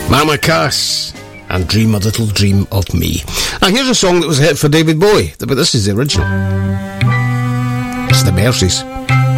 Mama Cass and Dream a Little Dream of Me. Now here's a song that was a hit for David Bowie, but this is the original. It's the Merseys.